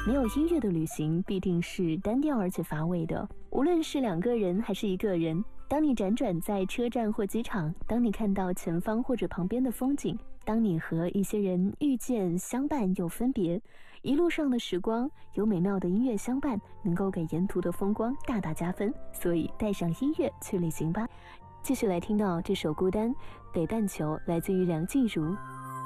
没有音乐的旅行必定是单调而且乏味的。无论是2个人还是1个人，当你辗转在车站或机场，当你看到前方或者旁边的风景，当你和一些人遇见、相伴又分别，一路上的时光有美妙的音乐相伴，能够给沿途的风光大大加分。所以带上音乐去旅行吧。继续来听到这首《孤单》，北半球来自于梁静茹。